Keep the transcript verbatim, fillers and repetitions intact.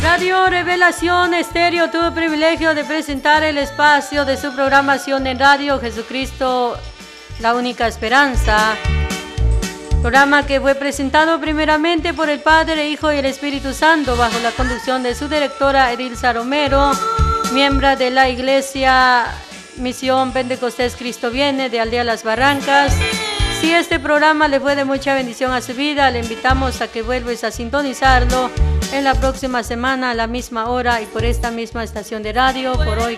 Radio Revelación Estéreo tuvo el privilegio de presentar el espacio de su programación en radio Jesucristo, la única esperanza. Programa que fue presentado primeramente por el Padre, Hijo y el Espíritu Santo bajo la conducción de su directora Edilza Romero, miembro de la Iglesia Misión Pentecostés Cristo Viene de Aldea Las Barrancas. Si este programa le fue de mucha bendición a su vida, le invitamos a que vuelves a sintonizarlo en la próxima semana a la misma hora y por esta misma estación de radio. Por hoy